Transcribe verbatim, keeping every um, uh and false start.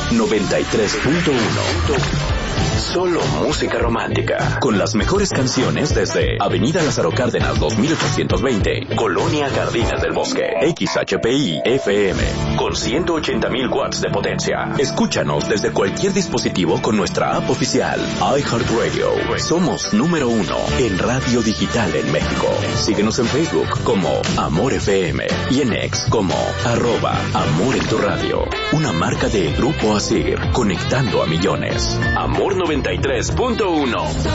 noventa y tres punto uno. Solo música romántica, con las mejores canciones desde Avenida Lázaro Cárdenas dos mil ochocientos veinte, Colonia Jardines del Bosque, X H P I F M, con ciento ochenta mil watts de potencia. Escúchanos desde cualquier dispositivo con nuestra app oficial, iHeartRadio. Somos número uno en radio digital en México. Síguenos en Facebook como Amor F M y en X como arroba Amor en tu Radio. Una marca de Grupo Asir, conectando a millones. Amor noventa y tres punto uno.